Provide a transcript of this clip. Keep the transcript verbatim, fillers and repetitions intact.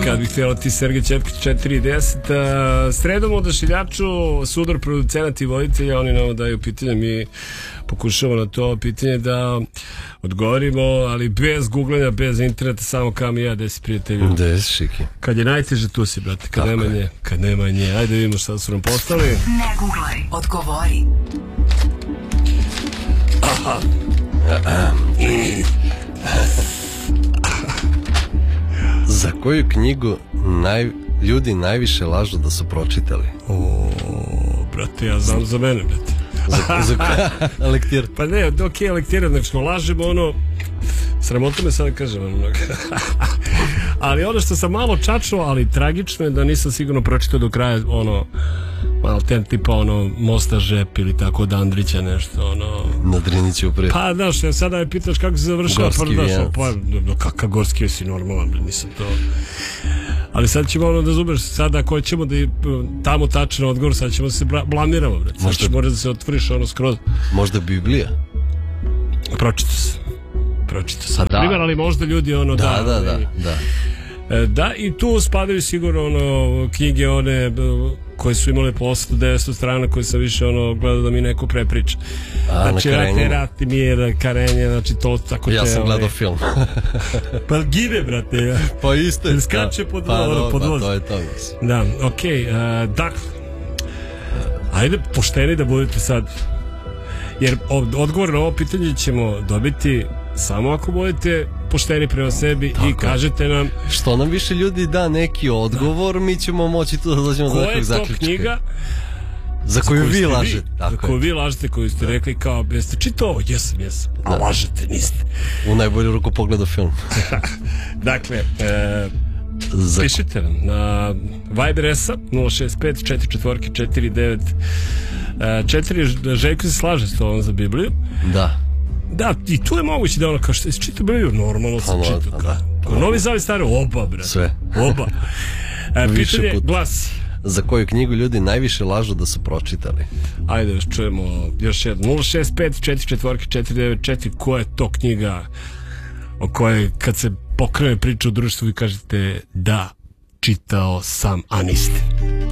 Kad bih htjela ti Sergej Četkić četiri deset. Sredom odašiljaču sudar producenata i voditelja, oni nam daju pitanje, mi pokušavamo na to pitanje da odgovorimo, ali bez googlanja, bez interneta, samo kam i ja, gde si prijatelju. Gde si, Šiki? Kad je najteže, tu si, brate, kad nema nje, kad nema nje. Ajde vidimo šta su nam postali. Ne googlaj, odgovori. Aha. Za koju knjigu naj, ljudi najviše lažu da su pročitali? O, brate, ja znam za mene, brate. Za, za lektir. Pa ne, ok, lektir, nek smo lažemo, ono, sramota me sad da kažem, ono, ali ono što sam malo čačao, ali tragično je da nisam sigurno pročitao do kraja, ono, malo ten tipa, ono, Mosta Žep ili tako od Andrića nešto, ono. Na Driniću upred. Pa, znaš, sada me pitaš kako se završava, Gorski vijenac. Pa, no, kakav Gorski si normalan, nisam to. Ali sad ćemo ono da zubeš, sada ako ćemo da tamo tačno odgovor, sad ćemo se blamiramo, bre. Sad ćemo da se otvoriš ono skroz. Možda Biblija? Pročito se. Pročito se. Da. Primjer, ali možda ljudi ono da... Da, da, da, da. Da, i tu spadaju sigurno ono knjige one koje su imale po osamsto devetsto strana, koje sam više ono gledao da mi neko prepriča. A, znači, Rate, Rate, Mir, Karenje, znači to tako te... Ja sam gledao ovaj, film. Pa gine, brate. Ja. Pa isto je. Skače pod pa, voz. no, pod pa voz. to je to, mislim. Da, okej. Okay, uh, dakle, ajde pošteni da budete sad. Jer od, odgovor na ovo pitanje ćemo dobiti samo ako budete pošteni prema sebi. Tako i kažete nam što nam više ljudi da neki odgovor, da. Mi ćemo moći tu da dođemo do nekog zaključka. Koja je to knjiga za za koju, koju vi lažete? Vi, za koju vi lažete, koju ste da. rekli kao, jeste čitao ovo? Jesam, jesam. A da. lažete, niste. U najbolju ruku pogledao film. Dakle, e, za... pišite nam na Viber S-a nula šest pet četiri četiri četiri devet četiri. Željko se slaže s tovom za Bibliju. Da. Da, i tu je moguće da ono kao što je čitao Bibliju, normalno sam pa, čitao. Da, kao Novi Zavjet stari, oba, bre. Sve. Oba. E, pitanje put. glasi. Za koju knjigu ljudi najviše lažu da su pročitali? Ajde, još čujemo još jedno. nula šest pet četiri četiri četiri devet četiri. Koja je to knjiga o kojoj kad se pokrene priča u društvu i kažete da, čitao sam, a niste?